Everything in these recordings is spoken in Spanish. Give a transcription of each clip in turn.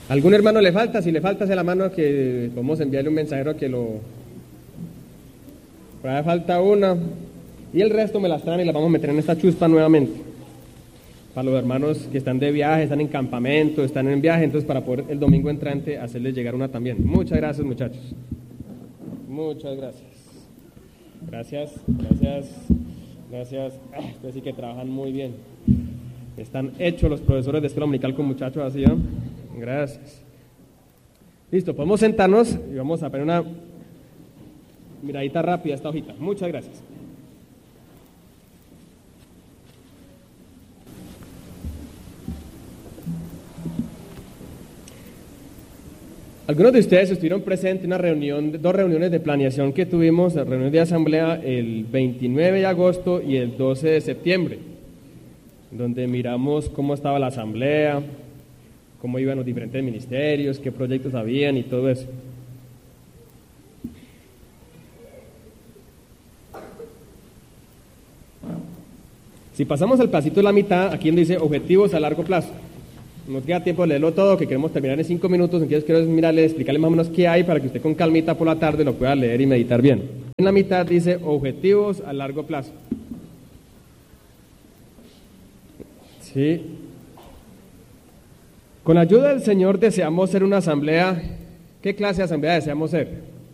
¿Algún hermano le falta? Si le falta, hace la mano que podemos enviarle un mensajero que lo... Por ahí falta una. Y el resto me las traen y las vamos a meter en esta chuspa nuevamente. Para los hermanos que están de viaje, están en campamento, están en viaje, entonces para poder el domingo entrante hacerles llegar una también. Muchas gracias, muchachos. Muchas gracias. Gracias. Ustedes sí que trabajan muy bien. Están hechos los profesores de escuela dominical con muchachos así, ¿no? Gracias. Listo, podemos sentarnos y vamos a poner una miradita rápida a esta hojita. Muchas gracias. Algunos de ustedes estuvieron presentes en una reunión, 2 reuniones de planeación que tuvimos, la reunión de asamblea el 29 de agosto y el 12 de septiembre, donde miramos cómo estaba la asamblea, cómo iban los diferentes ministerios, qué proyectos habían y todo eso. Si pasamos al pedacito de la mitad, aquí donde dice objetivos a largo plazo. Nos queda tiempo de leerlo todo, que queremos terminar en 5 minutos, entonces quiero mirarle, explicarle más o menos qué hay para que usted con calmita por la tarde lo pueda leer y meditar bien. En la mitad dice objetivos a largo plazo. Sí. Con la ayuda del Señor deseamos ser una asamblea. ¿Qué clase de asamblea deseamos ser?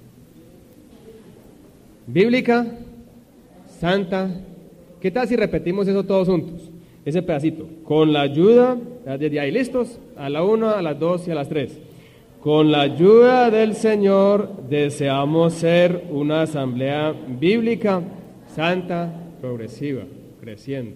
Bíblica, santa. ¿Qué tal si repetimos eso todos juntos? Ese pedacito. Con la ayuda, desde ahí listos, a la 1, a las 2 y a las 3. Con la ayuda del Señor deseamos ser una asamblea bíblica, santa, progresiva, creciente.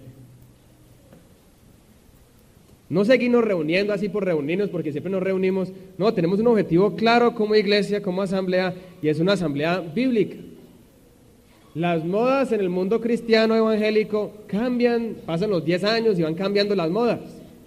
No seguirnos reuniendo así por reunirnos, porque siempre nos reunimos. No, tenemos un objetivo claro como iglesia, como asamblea, y es una asamblea bíblica. Las modas en el mundo cristiano evangélico cambian, pasan los 10 años y van cambiando las modas.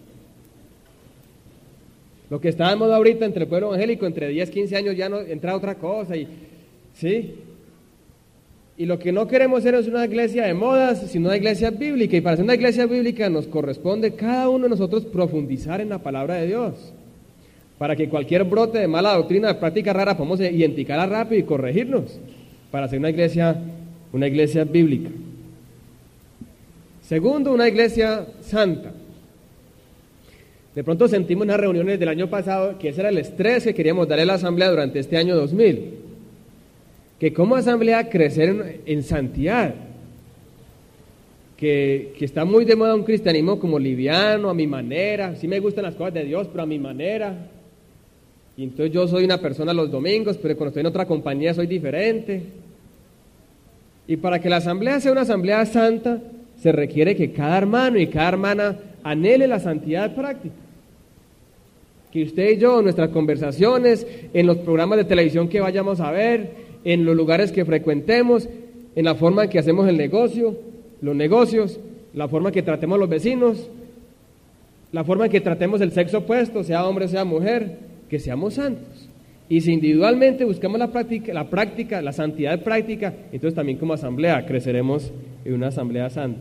Lo que está de moda ahorita entre el pueblo evangélico, entre 10, 15 años ya no entra otra cosa, ¿sí? Y lo que no queremos ser es una iglesia de modas, sino una iglesia bíblica. Y para ser una iglesia bíblica nos corresponde cada uno de nosotros profundizar en la palabra de Dios. Para que cualquier brote de mala doctrina, de práctica rara, podamos identificarla rápido y corregirnos. Para ser una iglesia bíblica. Segundo, una iglesia santa. De pronto sentimos en las reuniones del año pasado que ese era el estrés que queríamos darle a la asamblea durante este año 2000. Que como asamblea crecer en santidad. Que está muy de moda un cristianismo como liviano, a mi manera. Sí me gustan las cosas de Dios, pero a mi manera. Y entonces yo soy una persona los domingos, pero cuando estoy en otra compañía soy diferente. Y para que la asamblea sea una asamblea santa, se requiere que cada hermano y cada hermana anhele la santidad práctica. Que usted y yo, en nuestras conversaciones, en los programas de televisión que vayamos a ver, en los lugares que frecuentemos, en la forma en que hacemos el negocio, los negocios, la forma en que tratemos a los vecinos, la forma en que tratemos el sexo opuesto, sea hombre o sea mujer, que seamos santos. Y si individualmente buscamos la práctica, la santidad práctica, entonces también como asamblea creceremos en una asamblea santa.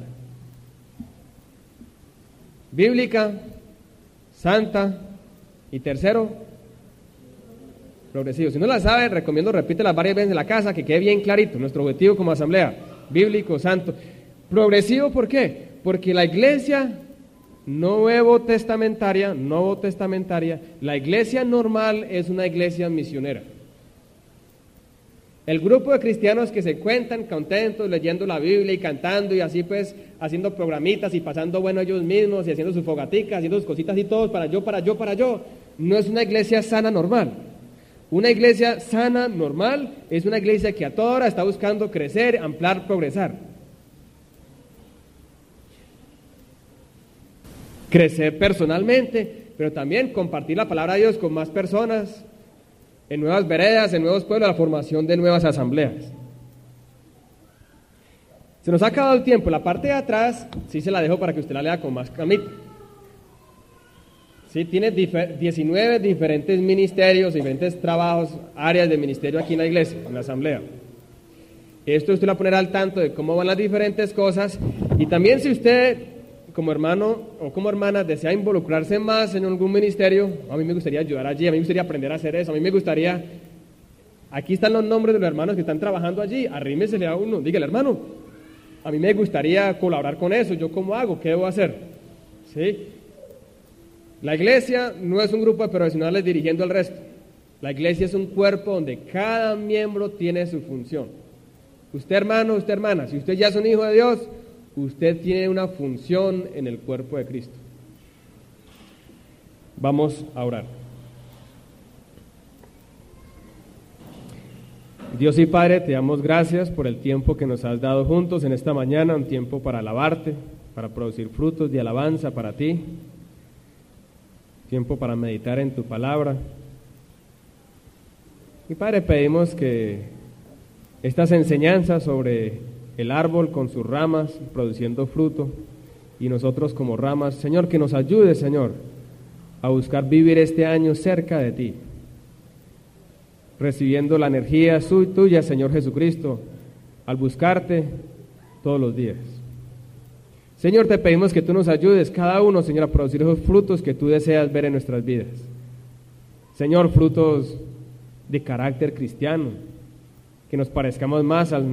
Bíblica, santa y tercero, progresivo. Si no la sabe, recomiendo repítela varias veces en la casa, que quede bien clarito nuestro objetivo como asamblea, bíblico, santo. Progresivo, ¿por qué? Porque la iglesia nuevo testamentaria, la iglesia normal es una iglesia misionera. El grupo de cristianos que se cuentan contentos leyendo la Biblia y cantando y así pues haciendo programitas y pasando bueno ellos mismos y haciendo sus fogaticas, haciendo sus cositas y todo para yo, no es una iglesia sana normal. Una iglesia sana normal es una iglesia que a toda hora está buscando crecer, ampliar, progresar. Crecer personalmente, pero también compartir la palabra de Dios con más personas, en nuevas veredas, en nuevos pueblos, la formación de nuevas asambleas. Se nos ha acabado el tiempo, la parte de atrás sí se la dejo para que usted la lea con más calmita. Sí, tiene 19 diferentes ministerios, diferentes trabajos, áreas de ministerio aquí en la iglesia, en la asamblea. Esto usted va a poner al tanto de cómo van las diferentes cosas, y también si usted como hermano o como hermana desea involucrarse más en algún ministerio, a mí me gustaría ayudar allí, a mí me gustaría aprender a hacer eso, a mí me gustaría, aquí están los nombres de los hermanos que están trabajando allí, arrímesele a uno, dígale, hermano, a mí me gustaría colaborar con eso, ¿yo cómo hago? ¿Qué debo hacer? ¿Sí? La iglesia no es un grupo de profesionales dirigiendo al resto. La iglesia es un cuerpo donde cada miembro tiene su función. Usted, hermano, usted, hermana, si usted ya es un hijo de Dios, usted tiene una función en el cuerpo de Cristo. Vamos a orar. Dios y Padre, te damos gracias por el tiempo que nos has dado juntos en esta mañana, un tiempo para alabarte, para producir frutos de alabanza para ti, tiempo para meditar en tu palabra. Y Padre, pedimos que estas enseñanzas sobre el árbol con sus ramas produciendo fruto y nosotros como ramas, Señor, que nos ayude, Señor, a buscar vivir este año cerca de ti, recibiendo la energía tuya, Señor Jesucristo, al buscarte todos los días. Señor, te pedimos que tú nos ayudes, cada uno, Señor, a producir esos frutos que tú deseas ver en nuestras vidas. Señor, frutos de carácter cristiano, que nos parezcamos más al